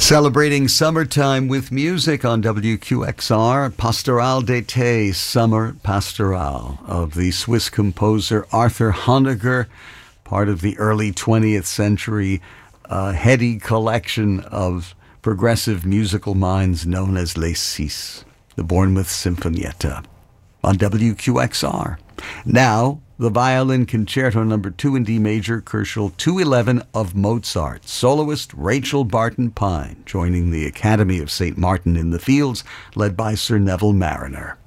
Celebrating summertime with music on WQXR, Pastoral d'été, Summer Pastoral, of the Swiss composer Arthur Honegger, part of the early 20th century heady collection of progressive musical minds known as Les Six, the Bournemouth Sinfonietta, on WQXR. Now, the Violin Concerto No. 2 in D major, Kochel 211 of Mozart. Soloist Rachel Barton Pine, joining the Academy of St. Martin in the Fields, led by Sir Neville Marriner.